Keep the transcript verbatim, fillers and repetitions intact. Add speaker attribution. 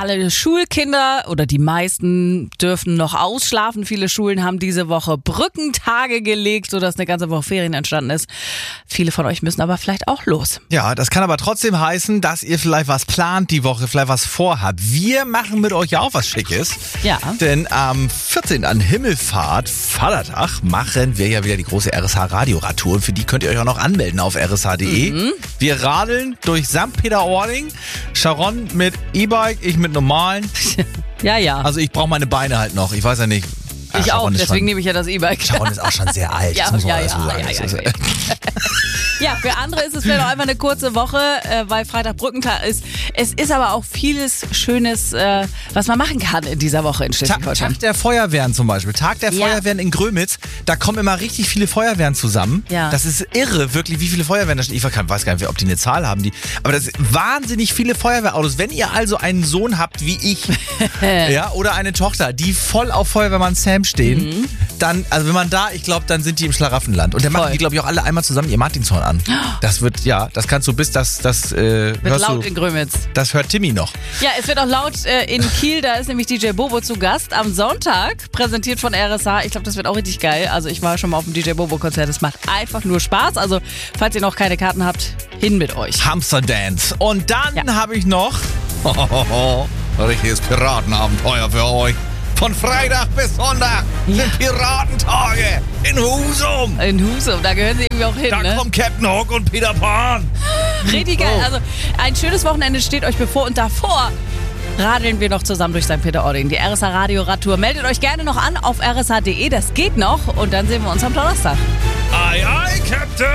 Speaker 1: alle Schulkinder oder die meisten dürfen noch ausschlafen. Viele Schulen haben diese Woche Brückentage gelegt, sodass eine ganze Woche Ferien entstanden ist. Viele von euch müssen aber vielleicht auch los.
Speaker 2: Ja, das kann aber trotzdem heißen, dass ihr vielleicht was plant die Woche, vielleicht was vorhabt. Wir machen mit euch ja auch was Schickes.
Speaker 1: Ja.
Speaker 2: Denn am vierzehnten an Himmelfahrt, Vatertag, machen wir ja wieder die große R S H-Radio-Radtour. Und für die könnt ihr euch auch noch anmelden auf r s h punkt d e. Mhm. Wir radeln durch Sankt Peter-Ording. Sharon mit E-Bike, ich mit normalen.
Speaker 1: Ja, ja.
Speaker 2: Also ich brauche meine Beine halt noch. Ich weiß ja nicht. Ja,
Speaker 1: ich
Speaker 2: Sharon
Speaker 1: auch, deswegen
Speaker 2: schon,
Speaker 1: nehme ich ja das E-Bike.
Speaker 2: Sharon ist auch schon sehr alt.
Speaker 1: Ja,
Speaker 2: das muss man
Speaker 1: ja,
Speaker 2: dazu
Speaker 1: ja,
Speaker 2: sagen.
Speaker 1: ja,
Speaker 2: Das
Speaker 1: ja,
Speaker 2: ist-
Speaker 1: ja. Ja, für andere ist es vielleicht auch einfach eine kurze Woche, äh, weil Freitag Brückentag ist. Es ist aber auch vieles Schönes, äh, was man machen kann in dieser Woche in
Speaker 2: Tag,
Speaker 1: Schleswig-Holstein.
Speaker 2: Tag der Feuerwehren zum Beispiel. Tag der
Speaker 1: Ja.
Speaker 2: Feuerwehren in Grömitz. Da kommen immer richtig viele Feuerwehren zusammen.
Speaker 1: Ja.
Speaker 2: Das ist irre, wirklich, wie viele Feuerwehren da stehen. Ich weiß gar nicht, ob die eine Zahl haben. Die, aber das sind wahnsinnig viele Feuerwehrautos. Wenn ihr also einen Sohn habt wie ich ja, oder eine Tochter, die voll auf Feuerwehrmann Sam stehen,
Speaker 1: Mhm.
Speaker 2: dann, also wenn man da, ich glaube, dann sind die im Schlaraffenland. Und dann machen
Speaker 1: Voll.
Speaker 2: die, glaube ich, auch alle einmal zusammen ihr Martinshorn an. Das wird, ja, das kannst du bis das, das äh,
Speaker 1: Wird
Speaker 2: hörst
Speaker 1: laut
Speaker 2: du,
Speaker 1: in Grömitz.
Speaker 2: das hört Timmy noch.
Speaker 1: Ja, es wird auch laut äh, in Kiel, da ist nämlich D J Bobo zu Gast am Sonntag, präsentiert von R S H. Ich glaube, das wird auch richtig geil. Also ich war schon mal auf dem D J Bobo Konzert, es macht einfach nur Spaß. Also falls ihr noch keine Karten habt, hin mit euch.
Speaker 2: Hamster Dance. Und dann
Speaker 1: Ja.
Speaker 2: habe ich noch richtiges Piratenabenteuer für euch. Von Freitag bis Sonntag sind Piratentage in Husum.
Speaker 1: In Husum, da gehören sie irgendwie auch hin,
Speaker 2: Da
Speaker 1: ne?
Speaker 2: kommt Captain Hook und Peter Pan.
Speaker 1: Richtig geil.
Speaker 2: Oh.
Speaker 1: Also ein schönes Wochenende steht euch bevor und davor radeln wir noch zusammen durch Sankt Peter-Ording. Die R S H Radio Radtour. Meldet euch gerne noch an auf r s h punkt d e, das geht noch und dann sehen wir uns am Donnerstag.
Speaker 2: Aye, aye, Captain.